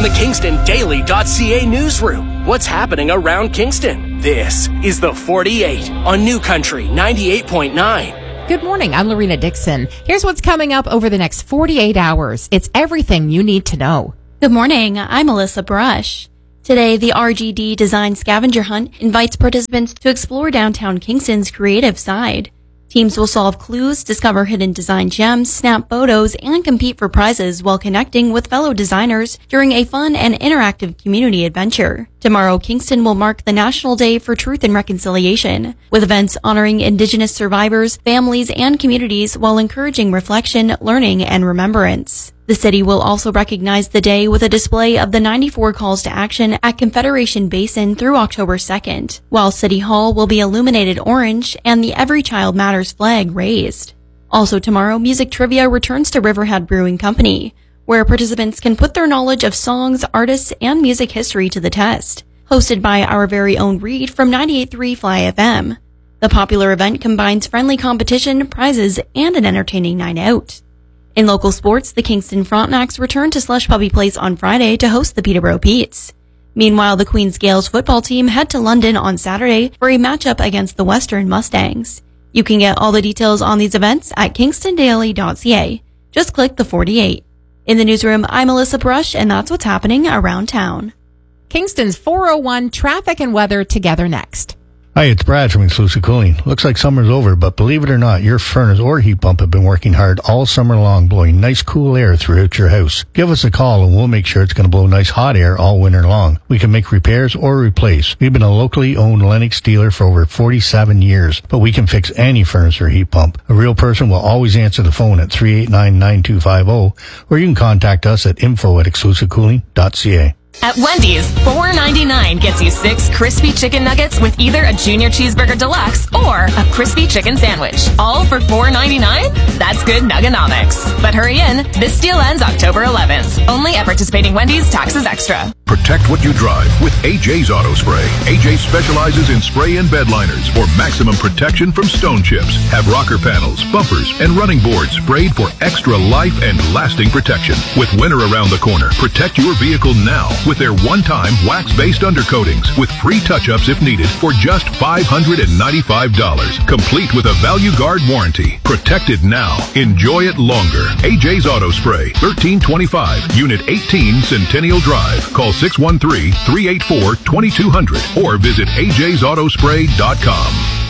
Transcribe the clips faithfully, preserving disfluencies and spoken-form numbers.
the Kingston Daily dot C A newsroom, what's happening around Kingston? This is the forty-eight on New Country ninety-eight point nine. Good morning, I'm Lorena Dixon. Here's what's coming up over the next forty-eight hours. It's everything you need to know. Good morning, I'm Melissa Brush. Today, the R G D Design Scavenger Hunt invites participants to explore downtown Kingston's creative side. Teams will solve clues, discover hidden design gems, snap photos, and compete for prizes while connecting with fellow designers during a fun and interactive community adventure. Tomorrow, Kingston will mark the National Day for Truth and Reconciliation, with events honoring Indigenous survivors, families, and communities while encouraging reflection, learning, and remembrance. The city will also recognize the day with a display of the ninety-four calls to action at Confederation Basin through October second, while City Hall will be illuminated orange and the Every Child Matters flag raised. Also tomorrow, music trivia returns to Riverhead Brewing Company, where participants can put their knowledge of songs, artists, and music history to the test. Hosted by our very own Reed from ninety-eight point three Fly F M. The popular event combines friendly competition, prizes, and an entertaining night out. In local sports, the Kingston Frontenacs return to Slush Puppy Place on Friday to host the Peterborough Petes. Meanwhile, the Queen's Gales football team head to London on Saturday for a matchup against the Western Mustangs. You can get all the details on these events at Kingston Daily dot C A. Just click the forty-eight. In the newsroom, I'm Melissa Brush, and that's what's happening around town. Kingston's four oh one traffic and weather together next. Hi, it's Brad from Exclusive Cooling. Looks like summer's over, but believe it or not, your furnace or heat pump have been working hard all summer long, blowing nice cool air throughout your house. Give us a call and we'll make sure it's going to blow nice hot air all winter long. We can make repairs or replace. We've been a locally owned Lennox dealer for over forty-seven years, but we can fix any furnace or heat pump. A real person will always answer the phone at three eight nine, nine two five zero, or you can contact us at info at exclusive cooling dot c a. At Wendy's, four ninety-nine gets you six crispy chicken nuggets with either a junior cheeseburger deluxe or a crispy chicken sandwich. All for four ninety-nine? That's good nuggenomics. But hurry in, this deal ends October eleventh. Only at participating Wendy's, taxes extra. Protect what you drive with A J's Auto Spray. A J specializes in spray and bed liners for maximum protection from stone chips. Have rocker panels, bumpers, and running boards sprayed for extra life and lasting protection. With winter around the corner, protect your vehicle now with their one-time wax-based undercoatings with free touch-ups if needed for just five hundred ninety-five dollars. Complete with a Value Guard warranty. Protect it now. Enjoy it longer. A J's Auto Spray, thirteen twenty-five, Unit eighteen, Centennial Drive. Call six one three, three eight four, two two zero zero or visit a j's auto spray dot com.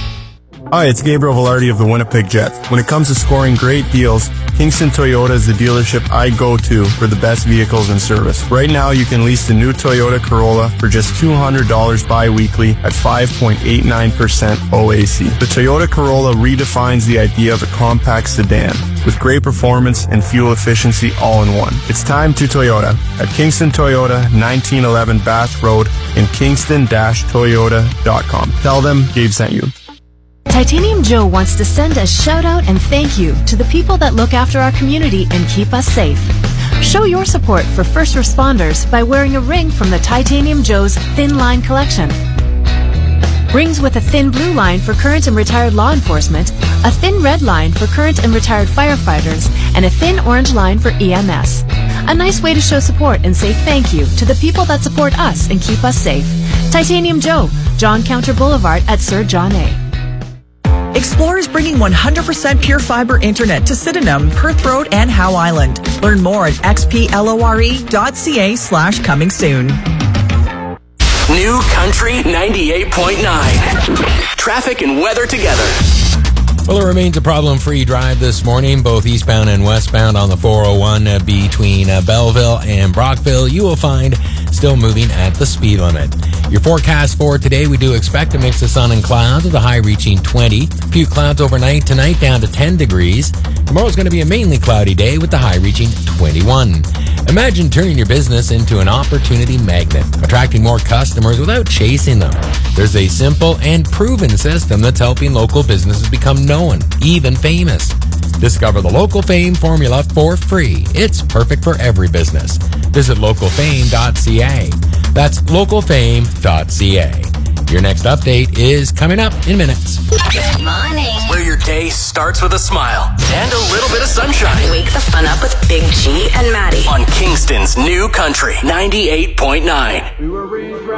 Hi, it's Gabriel Velarde of the Winnipeg Jets. When it comes to scoring great deals, Kingston Toyota is the dealership I go to for the best vehicles and service. Right now, you can lease the new Toyota Corolla for just two hundred dollars bi-weekly at five point eight nine percent O A C. The Toyota Corolla redefines the idea of a compact sedan with great performance and fuel efficiency all in one. It's time to Toyota at Kingston Toyota, nineteen eleven Bath Road in kingston dash toyota dot com. Tell them Gabe sent you. Titanium Joe wants to send a shout out and thank you to the people that look after our community and keep us safe. Show your support for first responders by wearing a ring from the Titanium Joe's Thin Line collection. Rings with a thin blue line for current and retired law enforcement, a thin red line for current and retired firefighters, and a thin orange line for E M S. A nice way to show support and say thank you to the people that support us and keep us safe. Titanium Joe, John Counter Boulevard at Sir John A. Explore is bringing one hundred percent pure fiber internet to Sydenham, Perth Road, and Howe Island. Learn more at x p lore dot c a slash coming soon. New Country ninety-eight point nine. Traffic and weather together. Well, it remains a problem-free drive this morning, both eastbound and westbound on the four oh one uh, between uh, Belleville and Brockville. You will find still moving at the speed limit. Your forecast for today, we do expect a mix of sun and clouds with a high reaching twenty. A few clouds overnight tonight down to ten degrees. Tomorrow's going to be a mainly cloudy day with the high reaching twenty-one. Imagine turning your business into an opportunity magnet, attracting more customers without chasing them. There's a simple and proven system that's helping local businesses become known, even famous. Discover the Local Fame formula for free. It's perfect for every business. Visit local fame dot c a. That's local fame dot c a. Your next update is coming up in minutes. Good morning. Where your day starts with a smile and a little bit of sunshine. Wake the fun up with Big G and Maddie on Kingston's New Country ninety-eight point nine.